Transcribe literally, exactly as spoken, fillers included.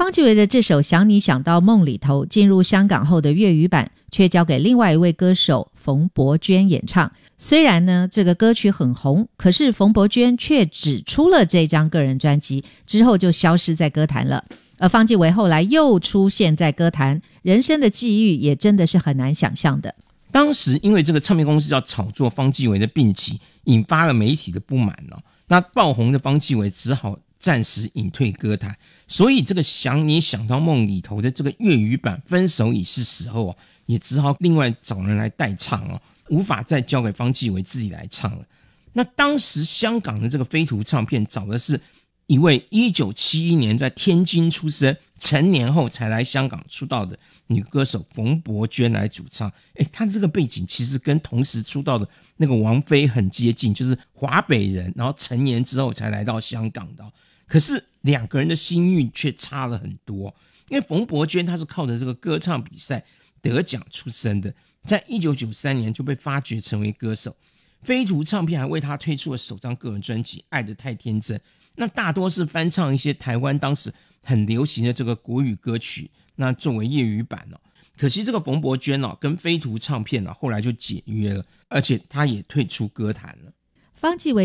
方季韦的这首《想你想到梦里头》进入香港后的粤语版却交给另外一位歌手冯伯娟演唱。虽然呢这个歌曲很红，可是冯伯娟却只出了这张个人专辑，之后就消失在歌坛了。而方季韦后来又出现在歌坛，人生的际遇也真的是很难想象的。 当时因为这个唱片公司要炒作方季韦的病情，引发了媒体的不满哦。那爆红的方季韦只好暂时隐退歌坛，所以这个想你想到梦里头的这个粤语版分手已是时候、啊、也只好另外找人来代唱哦，无法再交给方季韦自己来唱了。那当时香港的这个飞图唱片找的是一位一九七一年在天津出生，成年后才来香港出道的女歌手冯伯娟来主唱。诶，她的这个背景其实跟同时出道的那个王菲很接近，就是华北人，然后成年之后才来到香港的。可是两个人的心运却差了很多，因为冯伯娟她是靠着这个歌唱比赛得奖出身的，在一九九三年就被发掘成为歌手。飞图唱片还为她推出了首张个人专辑《爱得太天真》，那大多是翻唱一些台湾当时很流行的这个国语歌曲，那作为粤语版哦。可惜这个冯伯娟哦跟飞图唱片哦后来就解约了，而且她也退出歌坛了。 方季韦